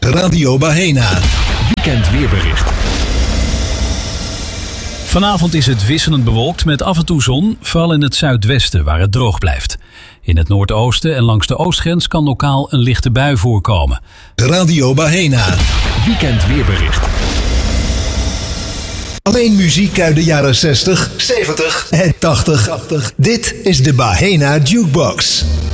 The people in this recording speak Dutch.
Radio Bahena. Weekend weerbericht. Vanavond is het wisselend bewolkt met af en toe zon, vooral in het zuidwesten waar het droog blijft. In het noordoosten en langs de oostgrens kan lokaal een lichte bui voorkomen. Radio Bahena. Weekend weerbericht. Alleen muziek uit de jaren 60, 70 en 80. Dit is de Bahena Jukebox.